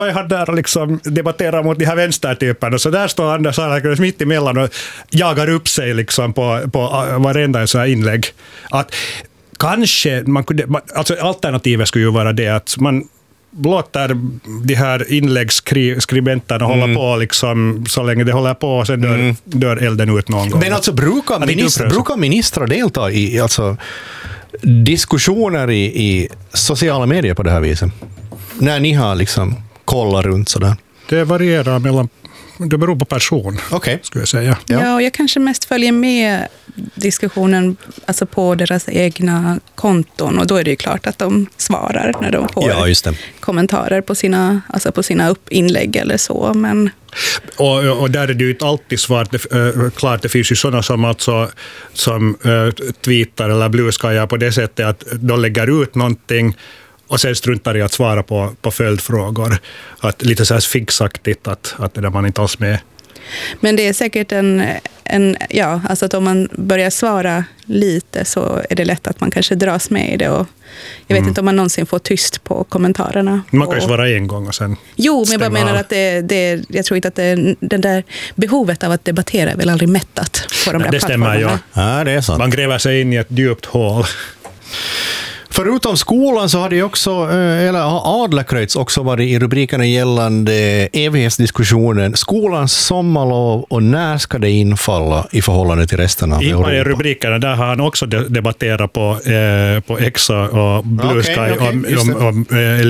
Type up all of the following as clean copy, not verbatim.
Jag hade där liksom debatterat mot de här vänstertyperna, så där står Anders Adlercreutz mitt emellan och jagar upp sig liksom på varenda så här inlägg. Att kanske alltså alternativet skulle ju vara det att man låter de här inläggsskribenterna hålla på liksom, så länge det håller på, och sen dör elden ut någon gång. Men alltså brukar ministrar delta i alltså diskussioner i sociala medier på det här viset? När ni har liksom kollat runt sådär? Det varierar mellan, det beror på person, skulle jag säga. Ja, och jag kanske mest följer med diskussionen alltså på deras egna konton, och då är det ju klart att de svarar när de får kommentarer på sina inlägg eller så, men och där är det ju inte alltid klart. Det finns ju sådana som tweetar eller blueskajar på det sättet att de lägger ut någonting och sen struntar i att svara på följdfrågor. Att lite så här fixaktigt att det där man inte alls med. Men det är säkert alltså att om man börjar svara lite så är det lätt att man kanske dras med i det, och jag vet inte om man någonsin får tyst på kommentarerna. Man kan ju svara en gång och sen men jag bara menar att jag tror inte att den där behovet av att debattera är väl aldrig mättat på de där plattformarna. Det stämmer, ja. Det är sant. Man gräver sig in i ett djupt hål. Förutom skolan så hade ju också, eller Adlercreutz också varit i rubrikerna gällande evighetsdiskussionen, skolans sommarlov och när ska det infalla i förhållande till resten av Europa. I rubrikerna där har han också debatterat på X och Blue Sky om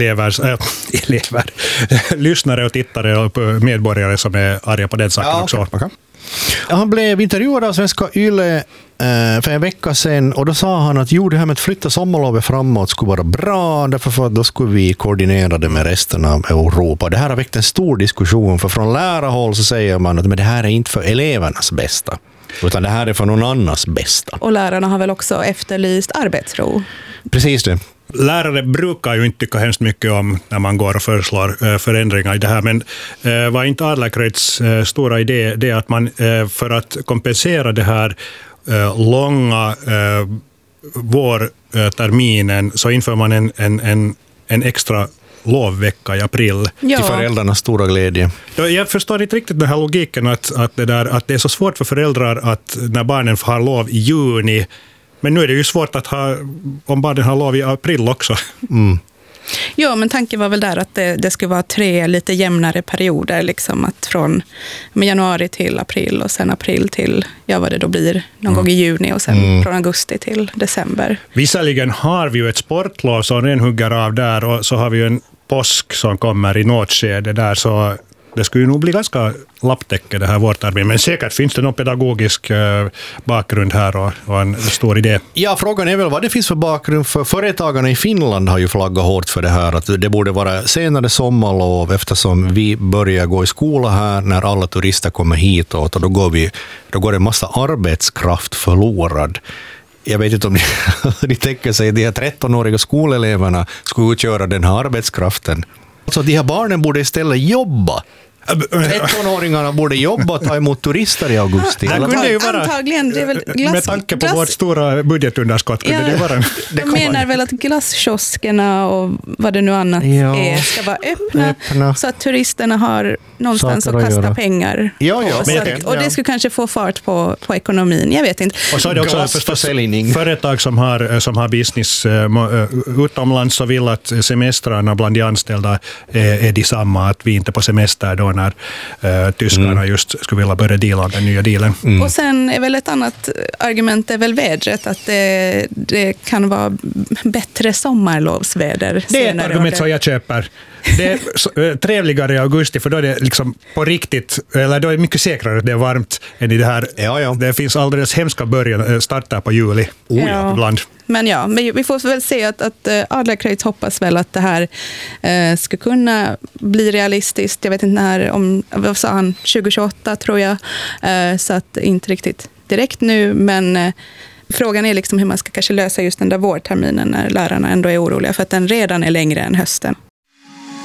lyssnare och tittare och medborgare som är arga på den saken också. Okay. Han blev intervjuad av Svenska Yle för en vecka sedan, och då sa han att det här med att flytta sommarlovet framåt skulle vara bra, därför att då skulle vi koordinera det med resten av Europa. Det här har väckt en stor diskussion, för från lärarhåll så säger man att men det här är inte för elevernas bästa, utan det här är för någon annans bästa. Och lärarna har väl också efterlyst arbetsro. Precis det. Lärare brukar ju inte tycka hemskt mycket om när man går och föreslår förändringar i det här, men var inte Adlercreutz stora idé det att man för att kompensera det här långa vårterminen så inför man en extra lovvecka i april. Till föräldrarnas stora glädje. Jag förstår inte riktigt den här logiken att det är så svårt för föräldrar att när barnen har lov i juni. Men nu är det ju svårt att om barnen har lov i april också. Ja, men tanken var väl där att det skulle vara 3 lite jämnare perioder. Liksom att från januari till april och sen april till, vad det då blir, någon gång i juni och sen från augusti till december. Visserligen har vi ju ett sportlov som renhuggar av där, och så har vi ju en påsk som kommer i något skede där, så det skulle nog bli ganska lapptäcke det här vårterminen, men säkert finns det någon pedagogisk bakgrund här och en stor idé. Ja, frågan är väl vad det finns för bakgrund, för företagarna i Finland har ju flaggat hårt för det här, att det borde vara senare sommarlov eftersom vi börjar gå i skola här när alla turister kommer hit, och då går en massa arbetskraft förlorad. Jag vet inte om ni tänker sig att de här 13-åriga skoleleverna skulle utgöra den här arbetskraften. Så de här barnen borde istället jobba. 13-åringarna borde jobba och ta emot turister i augusti. Antagligen, det är väl med tanke på vårt stora budgetunderskott kunde det vara. De menar väl att glasskioskerna och vad det nu annat är ska vara öppna så att turisterna har någonstans att kasta pengar. Och det skulle kanske få fart på ekonomin, jag vet inte. Och så är det också företag som har business utomlands och vill att semestrarna bland de anställda är de samma, att vi inte på semester då när tyskarna just skulle vilja börja deala den nya dealen. Och sen är väl ett annat argument är väl vädret, att det kan vara bättre sommarlovsväder. Det är ett argument som jag köper. Det är trevligare i augusti, för då är det liksom på riktigt, eller då är det mycket säkrare att det är varmt än i det här. Det finns alldeles hemska startar på juli ibland. Men vi får väl se att Adlercreutz hoppas väl att det här ska kunna bli realistiskt. Jag vet inte när, vad sa han, 2028 tror jag. Så att inte riktigt direkt nu, men frågan är liksom hur man ska kanske lösa just den där vårterminen när lärarna ändå är oroliga för att den redan är längre än hösten.